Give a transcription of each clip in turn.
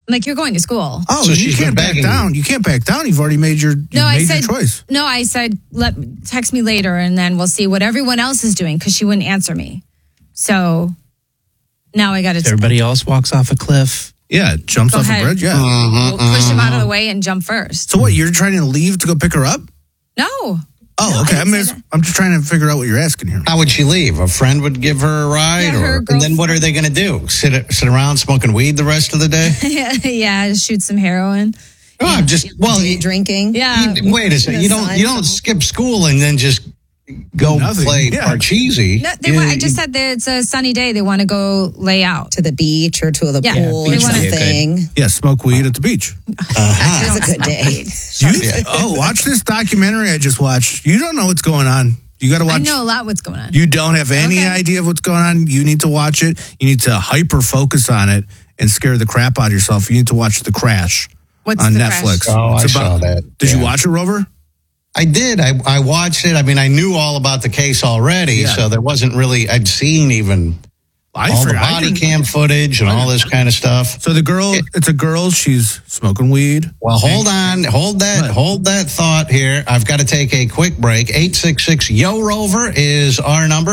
like, you're going to school. Oh, so you can't back down. You can't back down. You've already made your choice. No, I said, text me later and then we'll see what everyone else is doing because she wouldn't answer me. So now I got to... Everybody else walks off a cliff. Yeah, jumps off a bridge, yeah. We'll push him out of the way and jump first. So what, you're trying to leave to go pick her up? No. Oh, okay. I'm just trying to figure out what you're asking here. How would she leave? A friend would give her a ride? And then what are they going to do? Sit around smoking weed the rest of the day? Yeah, shoot some heroin. Oh, drinking. Yeah. Wait a second. You don't skip school and then just go play Parcheesi. No, I just said that it's a sunny day. They want to go lay out to the beach or to the pool or something. Yeah, smoke weed at the beach. It's a good day. Watch this documentary I just watched. You don't know what's going on. You got to watch. I know a lot what's going on. You don't have any idea of what's going on. You need to watch it. You need to hyper focus on it and scare the crap out of yourself. You need to watch The Crash on Netflix. Crash? Oh, I saw that. Did you watch it, Rover? I did. I watched it. I mean, I knew all about the case already, so there wasn't really, I'd seen even all the body cam footage and all this kind of stuff. So it's a girl, she's smoking weed. Well, hold that thought here. I've got to take a quick break. 866-YO-ROVER is our number,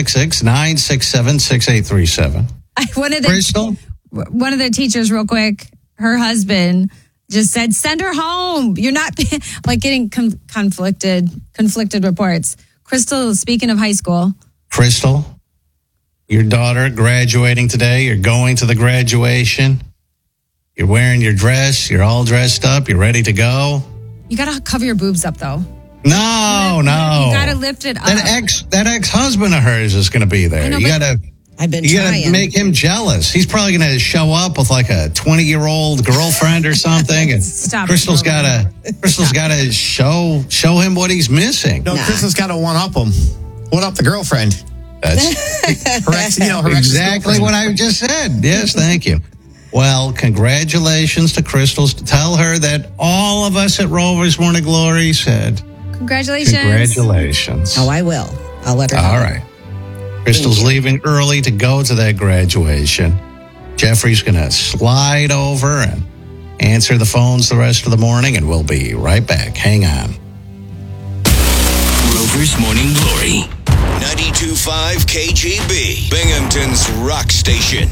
866-967-6837. One of the teachers, real quick, her husband just said, send her home. You're not like getting conflicted reports. Crystal, speaking of high school. Crystal, your daughter graduating today. You're going to the graduation. You're wearing your dress. You're all dressed up. You're ready to go. You got to cover your boobs up, though. No. You got to lift it up. That ex-husband of hers is going to you got to... I've been you trying. gotta make him jealous. He's probably gonna show up with like a 20-year-old girlfriend or something, and Crystal's gotta show him what he's missing. No, Crystal's gotta one up him. One up the girlfriend. That's exactly what I just said. Yes, thank you. Well, congratulations to Crystal. Tell her that all of us at Rovers Morning Glory said congratulations. Oh, I will. I'll let her know. All right. Crystal's leaving early to go to that graduation. Jeffrey's going to slide over and answer the phones the rest of the morning, and we'll be right back. Hang on. Rovers Morning Glory. 92.5 KGB. Binghamton's rock station.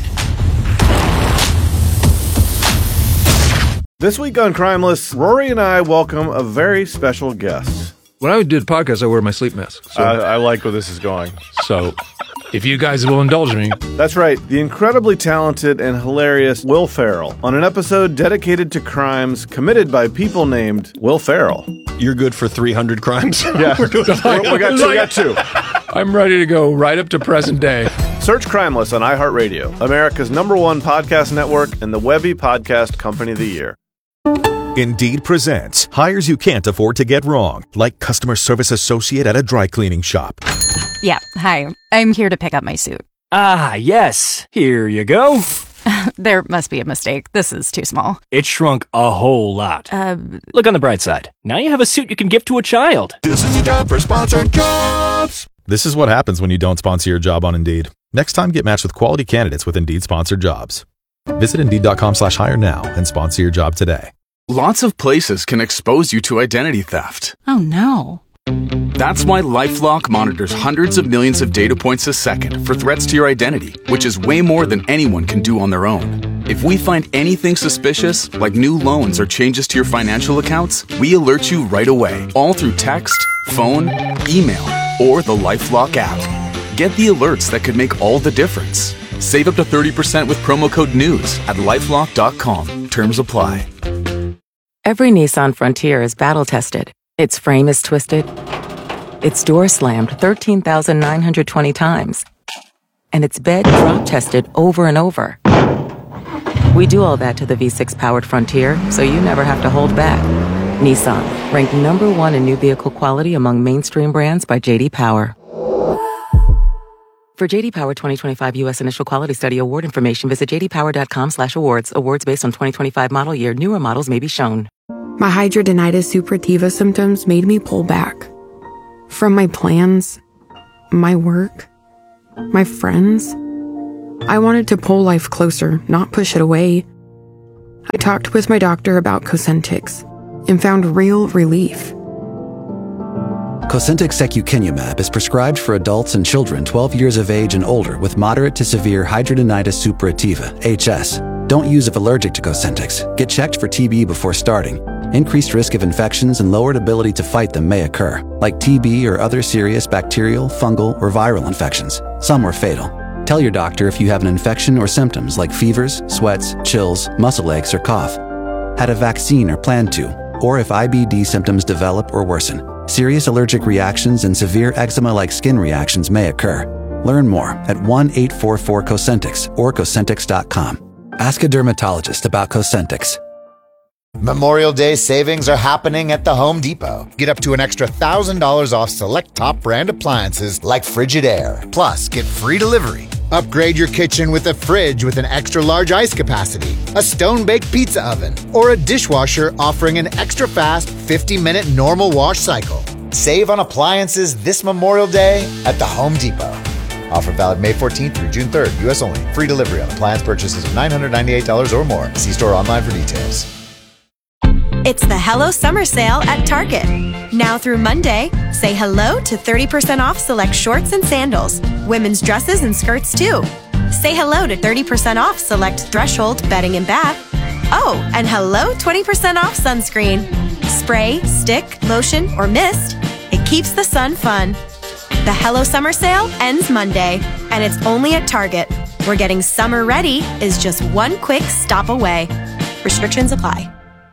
This week on Crimeless, Rory and I welcome a very special guest. When I do the podcast, I wear my sleep mask. So. I like where this is going. So, if you guys will indulge me. That's right, the incredibly talented and hilarious Will Ferrell on an episode dedicated to crimes committed by people named Will Ferrell. You're good for 300 crimes? Yeah, we got two. I'm ready to go right up to present day. Search Crimeless on iHeartRadio, America's #1 podcast network and the Webby Podcast Company of the Year. Indeed presents hires you can't afford to get wrong, like customer service associate at a dry cleaning shop. Yeah, hi. I'm here to pick up my suit. Ah, yes. Here you go. There must be a mistake. This is too small. It shrunk a whole lot. Look on the bright side. Now you have a suit you can give to a child. This is a job for sponsored jobs. This is what happens when you don't sponsor your job on Indeed. Next time, get matched with quality candidates with Indeed sponsored jobs. Visit Indeed.com/hire now and sponsor your job today. Lots of places can expose you to identity theft. Oh, no. That's why LifeLock monitors hundreds of millions of data points a second for threats to your identity, which is way more than anyone can do on their own. If we find anything suspicious, like new loans or changes to your financial accounts, we alert you right away, all through text, phone, email, or the LifeLock app. Get the alerts that could make all the difference. Save up to 30% with promo code NEWS at LifeLock.com. Terms apply. Every Nissan Frontier is battle-tested. Its frame is twisted. Its door slammed 13,920 times. And its bed drop-tested over and over. We do all that to the V6-powered Frontier, so you never have to hold back. Nissan, ranked #1 in new vehicle quality among mainstream brands by J.D. Power. For J.D. Power 2025 U.S. Initial Quality Study award information, visit jdpower.com/awards. Awards based on 2025 model year. Newer models may be shown. My hidradenitis suppurativa symptoms made me pull back. From my plans, my work, my friends. I wanted to pull life closer, not push it away. I talked with my doctor about Cosentyx and found real relief. Cosentyx secukinumab is prescribed for adults and children 12 years of age and older with moderate to severe hidradenitis suppurativa, HS. Don't use if allergic to Cosentyx. Get checked for TB before starting. Increased risk of infections and lowered ability to fight them may occur, like TB or other serious bacterial, fungal, or viral infections. Some are fatal. Tell your doctor if you have an infection or symptoms like fevers, sweats, chills, muscle aches, or cough. Had a vaccine or plan to, or if IBD symptoms develop or worsen. Serious allergic reactions and severe eczema-like skin reactions may occur. Learn more at 1-844-COSENTYX or Cosentyx.com. Ask a dermatologist about Cosentyx. Memorial Day savings are happening at the Home Depot. Get up to an extra $1,000 off select top brand appliances like Frigidaire. Plus, get free delivery. Upgrade your kitchen with a fridge with an extra large ice capacity, a stone-baked pizza oven, or a dishwasher offering an extra fast 50-minute normal wash cycle. Save on appliances this Memorial Day at the Home Depot. Offer valid May 14th through June 3rd. U.S. only. Free delivery on appliance purchases of $998 or more. See store online for details. It's the Hello Summer Sale at Target. Now through Monday, say hello to 30% off select shorts and sandals, women's dresses and skirts too. Say hello to 30% off select Threshold bedding and bath. Oh, and hello 20% off sunscreen. Spray, stick, lotion, or mist. It keeps the sun fun. The Hello Summer Sale ends Monday, and it's only at Target, where getting summer ready is just one quick stop away. Restrictions apply.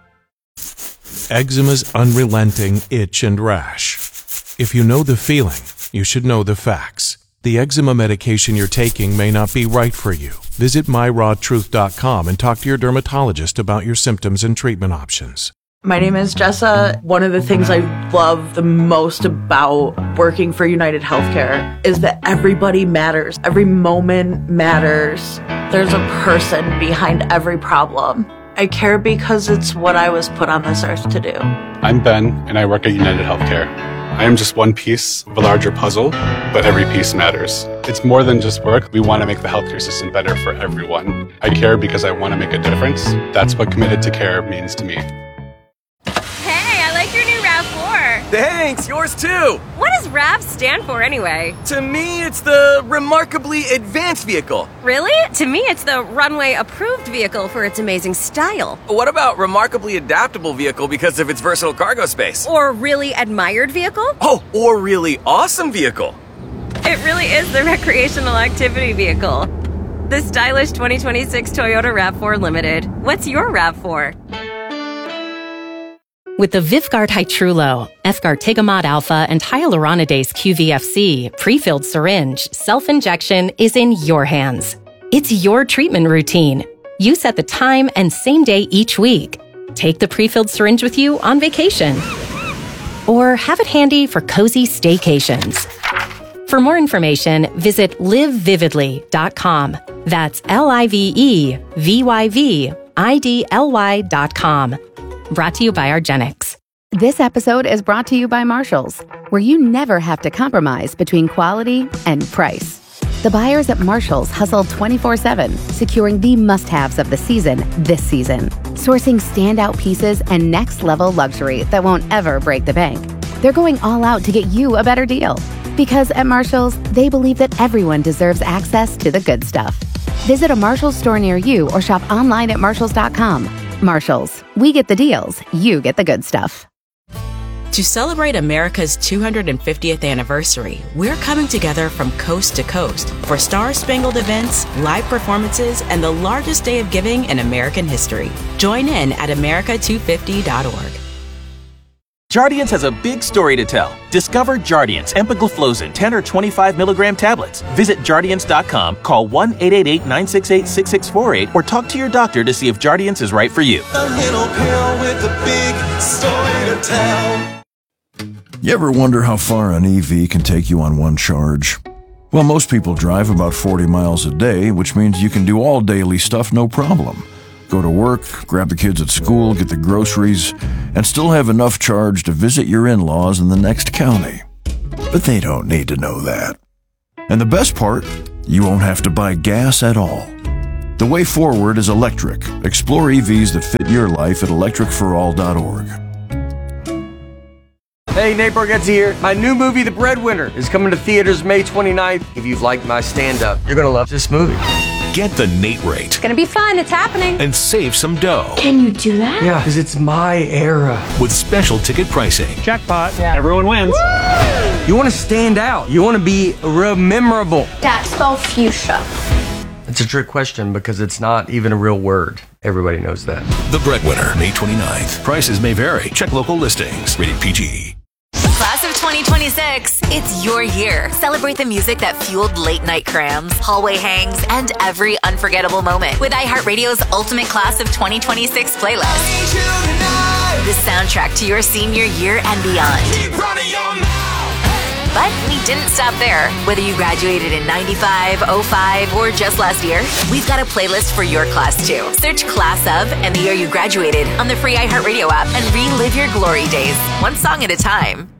Eczema's unrelenting itch and rash. If you know the feeling, you should know the facts. The eczema medication you're taking may not be right for you. Visit myrawtruth.com and talk to your dermatologist about your symptoms and treatment options. My name is Jessa. One of the things I love the most about working for United Healthcare is that everybody matters. Every moment matters. There's a person behind every problem. I care because it's what I was put on this earth to do. I'm Ben, and I work at United Healthcare. I am just one piece of a larger puzzle, but every piece matters. It's more than just work. We want to make the healthcare system better for everyone. I care because I want to make a difference. That's what Committed to Care means to me. Hey, I like your new RAV4. Thanks, yours too. What does RAV stand for anyway? To me, it's the Remarkably Advanced Vehicle. Really? To me, it's the Runway Approved Vehicle for its amazing style. What about Remarkably Adaptable Vehicle because of its versatile cargo space? Or Really Admired Vehicle? Oh, or Really Awesome Vehicle. It really is the Recreational Activity Vehicle. The stylish 2026 Toyota RAV4 Limited. What's your RAV4? With the Vyvgart Hytrulo, Efgartigimod Alpha, and hyaluronidase QVFC pre-filled syringe, self-injection is in your hands. It's your treatment routine. You set the time and same day each week. Take the pre-filled syringe with you on vacation. Or have it handy for cozy staycations. For more information, visit livevividly.com. That's LIVEVYVIDLY.com. Brought to you by Argenix. This episode is brought to you by Marshalls, where you never have to compromise between quality and price. The buyers at Marshalls hustle 24/7, securing the must-haves of the season this season. Sourcing standout pieces and next-level luxury that won't ever break the bank. They're going all out to get you a better deal. Because at Marshalls, they believe that everyone deserves access to the good stuff. Visit a Marshalls store near you or shop online at Marshalls.com. Marshalls, we get the deals, you get the good stuff. To celebrate America's 250th anniversary, we're coming together from coast to coast for star-spangled events, live performances, and the largest day of giving in American history. Join in at America250.org. Jardiance has a big story to tell. Discover Jardiance empagliflozin 10 or 25 milligram tablets. Visit Jardiance.com, call 1-888-968-6648, or talk to your doctor to see if Jardiance is right for you. A little pill with a big story to tell. You ever wonder how far an EV can take you on one charge? Well, most people drive about 40 miles a day, which means you can do all daily stuff no problem. Go to work, grab the kids at school, get the groceries, and still have enough charge to visit your in-laws in the next county. But they don't need to know that. And the best part, you won't have to buy gas at all. The way forward is electric. Explore EVs that fit your life at electricforall.org. Hey, Nate Bargatze here. My new movie, The Breadwinner, is coming to theaters May 29th. If you've liked my stand-up, you're going to love this movie. Get the Nate rate. It's gonna be fun, it's happening. And save some dough. Can you do that? Yeah, because it's my era. With special ticket pricing. Jackpot. Yeah. Everyone wins. Woo! You want to stand out. You want to be real memorable. Dad, spell fuchsia. It's a trick question because it's not even a real word. Everybody knows that. The Breadwinner, May 29th. Prices may vary. Check local listings. Rated PG. Class of 2026, it's your year. Celebrate the music that fueled late night crams, hallway hangs, and every unforgettable moment with iHeartRadio's Ultimate Class of 2026 playlist. The soundtrack to your senior year and beyond. But we didn't stop there. Whether you graduated in 95, 05, or just last year, we've got a playlist for your class too. Search Class of and the year you graduated on the free iHeartRadio app and relive your glory days, one song at a time.